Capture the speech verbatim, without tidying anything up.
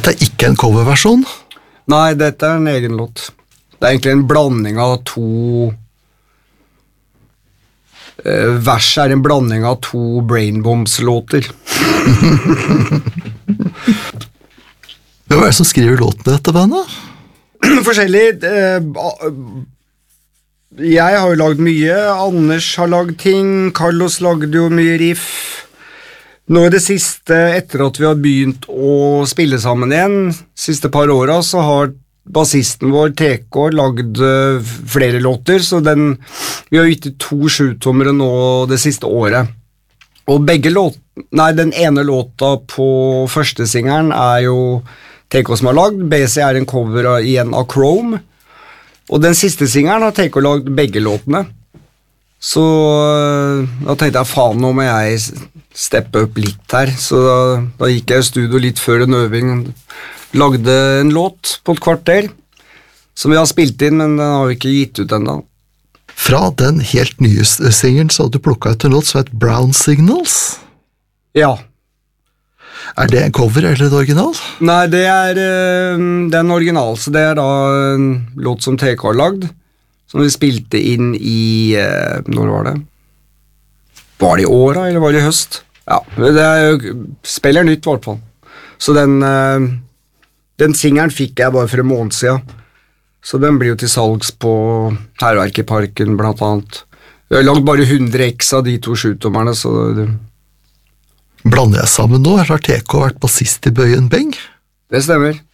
dette er ikke en coverversjon? Nei, dette er en egen låt. Det er egentlig en blanding av to... Uh, vers er en blanding av to Brainbombs-låter. Hvem er det som skriver låten i dette bandet? Forskjellig. Uh, jeg har jo lagd mye. Anders har lagd ting. Carlos lagde jo mye riff. Nå i det siste, etter at vi har begynt å spille sammen igjen, siste par åra, så har bassisten vår, T K, lagd uh, flere låter, så den, vi har gitt to sjutommere nå det siste året. Og begge låt, nei, den ene låta på første singeren er jo T K som har lagd, B C er en cover av, igjen av Chrome, og den siste singeren har T K lagd begge låtene. Så uh, da tenkte jeg, faen, nå må jeg steppe opp litt her, så da, da gikk jeg i studio litt før en øving, lagde en låt på et kvarter, som vi har spilt inn, men den har vi ikke gitt ut enda. Fra den helt nye singeren så hadde du plukket ut en låt som heter Brown Signals? Ja. Er det en cover eller en original? Nei, det er, uh, det er en original, så det er da en låt som T K har lagd, som vi spilte inn i, uh, når var det? Var det i åra, eller var det i høst? Ja, det er jo, spiller nytt i hvert fall. Så den, uh, den singeren fikk jeg bare for en måned siden. Så den blir jo til salgs på Herverkeparken, blant annet. Jeg har lagd bare hundre x av de to sjutommerne, så... Det... Blander jeg sammen nå, eller har T K vært bassist i Bøyen Beng? Det stemmer.